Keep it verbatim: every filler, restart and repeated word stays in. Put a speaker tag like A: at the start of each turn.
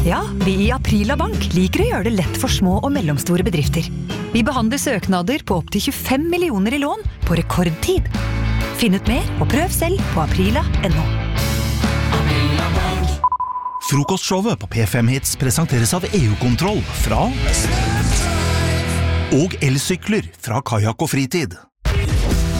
A: Ja, vi i Aprila Bank liker å gjøre det lett for små og mellomstore bedrifter. Vi behandler søknader på opp til tjuefem millioner i lån på rekordtid. Finn ut mer og prøv selv på aprila punktum no.
B: Frokostshowet på P fem Hits presenteres av E U-kontroll fra og elsykler fra Kajak og Fritid.